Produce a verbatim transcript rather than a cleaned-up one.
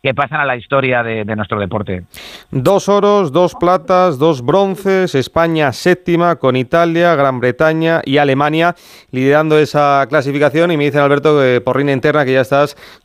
que pasan a la historia de, de nuestro deporte. Dos oros, dos platas, dos bronces, España séptima con Italia, Gran Bretaña y Alemania liderando esa clasificación. Y me dice Alberto que por línea interna que ya estás